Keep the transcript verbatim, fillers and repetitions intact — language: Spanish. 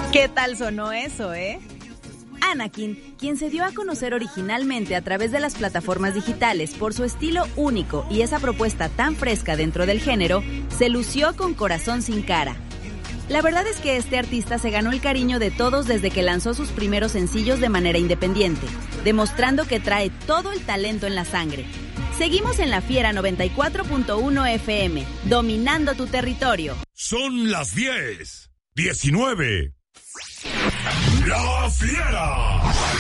¿Qué tal sonó eso, eh? Anakin, quien se dio a conocer originalmente a través de las plataformas digitales por su estilo único y esa propuesta tan fresca dentro del género, se lució con Corazón sin cara. La verdad es que este artista se ganó el cariño de todos desde que lanzó sus primeros sencillos de manera independiente, demostrando que trae todo el talento en la sangre. Seguimos en La Fiera noventa y cuatro punto uno F M, dominando tu territorio. Son las diez, diecinueve. La Fiera.